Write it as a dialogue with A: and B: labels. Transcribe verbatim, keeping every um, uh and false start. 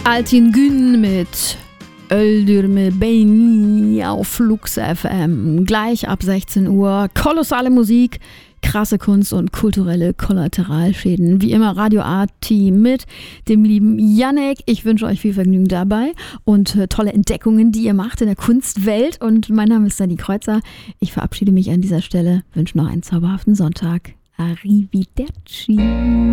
A: Altin Gün mit Öldürme Beni auf Flux F M. Gleich ab sechzehn Uhr. Kolossale Musik, krasse Kunst und kulturelle Kollateralschäden. Wie immer Radio A-Team mit dem lieben Yannick. Ich wünsche euch viel Vergnügen dabei und äh, tolle Entdeckungen, die ihr macht in der Kunstwelt. Und mein Name ist Dani Kreuzer. Ich verabschiede mich an dieser Stelle, wünsche noch einen zauberhaften Sonntag. Arrivederci.